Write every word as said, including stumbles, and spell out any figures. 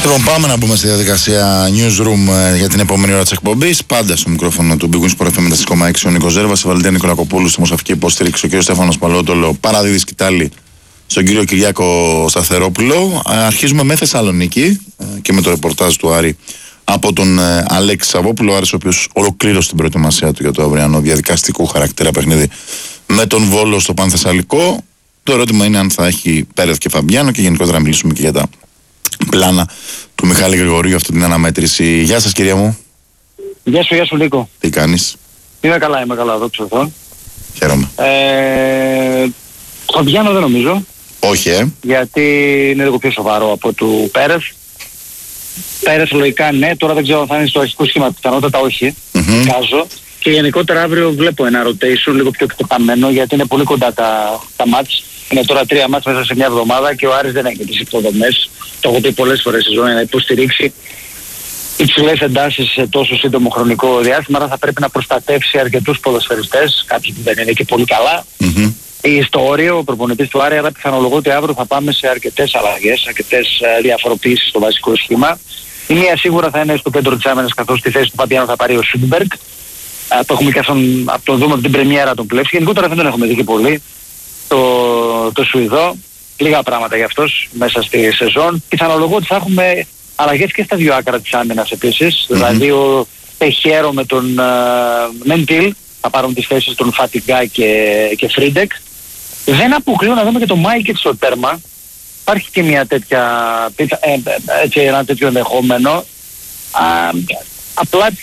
Λοιπόν, πάμε να μπούμε στη διαδικασία newsroom για την επόμενη ώρα της εκπομπής. Πάντα στο μικρόφωνο του Big Wings Sport εφ εμ ενενήντα κόμμα έξι ο Νίκος Ζέρβας, η Βαλεντίνα Νικολακοπούλου στη μοσαφική υποστήριξη, ο κύριος Στέφανος Παλότολο, παραδίδει σκητάλη στον κύριο Κυριάκο Σταθερόπουλο. Αρχίζουμε με Θεσσαλονίκη και με το ρεπορτάζ του Άρη από τον Αλέξη Σαββόπουλο. Ο Άρης, ο οποίος ολοκλήρωσε την προετοιμασία του για το αυριανό διαδικαστικού χαρακτήρα παιχνίδι με τον Βόλο στο Πανθεσσαλικό. Το ερώτημα είναι αν θα έχει Πέρεθ και Φαμπιάνο και γενικότερα να μιλήσουμε και για τα πλάνα του Μιχάλη Γρηγορίου αυτή την αναμέτρηση. Γεια σας, κυρία μου. Γεια σου, γεια σου Νίκο. Τι κάνεις? Είμαι καλά, είμαι καλά, δόξα τω Θεώ. Χαίρομαι. Ε, Φαμπιάνο δεν νομίζω. Όχι, ε. Γιατί είναι λίγο πιο σοβαρό από του Πέρεθ. Πέρεθ λογικά ναι, τώρα δεν ξέρω αν θα είναι στο αρχικό σχήμα, πιθανότατα όχι. Mm-hmm. Κάζω. Και γενικότερα αύριο βλέπω ένα rotation λίγο πιο εκτεταμένο, γιατί είναι πολύ κοντά τα, τα μάτς. Είναι τώρα τρία μάτς μέσα σε μια εβδομάδα και ο Άρης δεν έχει τις υποδομές. Το έχω πει πολλές φορές στη ζωή, να υποστηρίξει υψηλές εντάσεις σε τόσο σύντομο χρονικό διάστημα. Άρα θα πρέπει να προστατεύσει αρκετούς ποδοσφαιριστές, κάποιοι που δεν είναι και πολύ καλά. Mm-hmm. Ή στο όριο, ο προπονητής του Άρη, άρα πιθανολογώ ότι αύριο θα πάμε σε αρκετές αλλαγές, αρκετές uh, διαφοροποιήσεις στο βασικό σχήμα. Η μία σίγουρα θα είναι στο κέντρο της άμυνας, καθώς στη θέση του Παπιάνο θα πάρει ο Σούντμπεργκ. Uh, το έχουμε και αυτόν, από το δούμε από την πρεμιέρα τον πλέψει. Γενικότερα δεν τον έχουμε δει και πολύ. Το, το Σουηδό, λίγα πράγματα για αυτός μέσα στη σεζόν. Πιθανολογώ ότι θα έχουμε αλλαγές και στα δύο άκρα της άμυνας επίσης. Mm-hmm. Δηλαδή ο Τεχέρο με τον uh, Μεντήλ θα πάρουν τις θέσεις των Φατιγκά και, και Φρίντεκ. Δεν αποκλείω να δούμε και τον Μάικετ στο τέρμα. Υπάρχει και μια τέτοια, έτσι, ένα τέτοιο ενδεχόμενο. Α, απλά